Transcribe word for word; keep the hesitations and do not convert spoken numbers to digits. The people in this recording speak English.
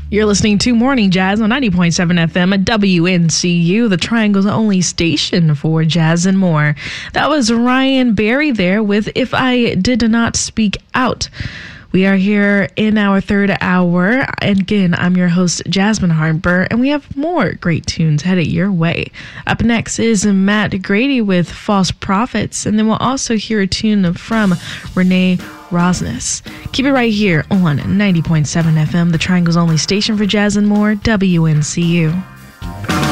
You're listening to Morning Jazz on ninety point seven F M at W N C U, the Triangle's only station for jazz and more. That was Ryan Berry there with If I Did Not Speak Out. We are here in our third hour. And again, I'm your host, Jasmine Harper, and we have more great tunes headed your way. Up next is Matt Grady with False Prophets, and then we'll also hear a tune from Renee Rosnes. Keep it right here on ninety point seven F M, the Triangle's only station for jazz and more, W N C U.